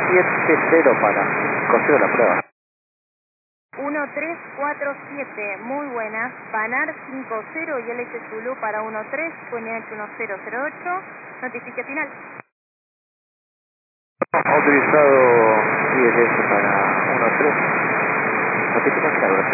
1347 para 50 la prueba. 1347, muy buenas. Banar 50 y LS Zulu para 13, QNH 1008. Notifique final. Autorizado ILS para 13. Notificación.